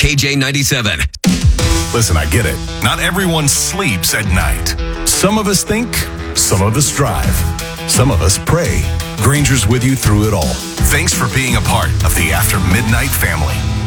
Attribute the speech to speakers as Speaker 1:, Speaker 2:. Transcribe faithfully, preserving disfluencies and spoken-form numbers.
Speaker 1: K J ninety-seven.
Speaker 2: Listen, I get it. Not everyone sleeps at night. Some of us think, some of us strive, some of us pray. Granger's with you through it all. Thanks for being a part of the After Midnight family.